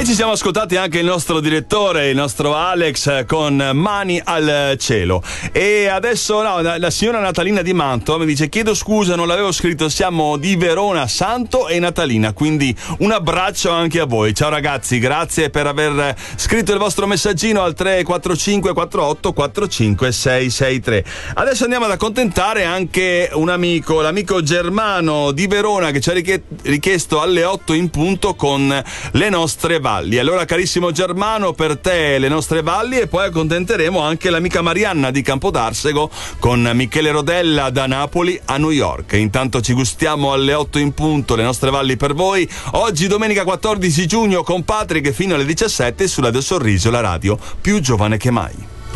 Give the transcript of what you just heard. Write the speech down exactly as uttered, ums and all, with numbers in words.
E ci siamo ascoltati anche il nostro direttore, il nostro Alex, con Mani al cielo. E adesso no, la, la signora Natalina di Mantova mi dice: chiedo scusa, non l'avevo scritto, siamo di Verona, Santo e Natalina, quindi un abbraccio anche a voi. Ciao ragazzi, grazie per aver scritto il vostro messaggino al tre quattro cinque quattro otto quattro cinque sei sei tre. Adesso andiamo ad accontentare anche un amico, l'amico Germano di Verona, che ci ha richiesto alle otto in punto con le nostre valli. Allora, carissimo Germano, per te le nostre valli, e poi accontenteremo anche l'amica Marianna di Campodarsego con Michele Rodella da Napoli a New York. Intanto ci gustiamo alle otto in punto le nostre valli per voi. Oggi domenica quattordici giugno con Patrick fino alle diciassette sulla del Sorriso, la radio più giovane che mai.